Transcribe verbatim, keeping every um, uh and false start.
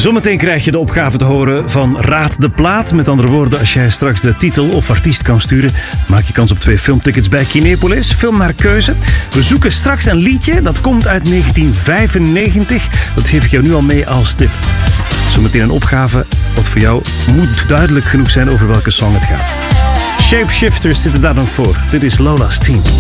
Zometeen krijg je de opgave te horen van Raad de Plaat. Met andere woorden, als jij straks de titel of artiest kan sturen, maak je kans op twee filmtickets bij Kinepolis. Film naar keuze. We zoeken straks een liedje dat komt uit negentien vijfennegentig. Dat geef ik jou nu al mee als tip. Zometeen een opgave wat voor jou moet duidelijk genoeg zijn over welke song het gaat. Shapeshifters zitten daar dan voor. Dit is Lola's Team.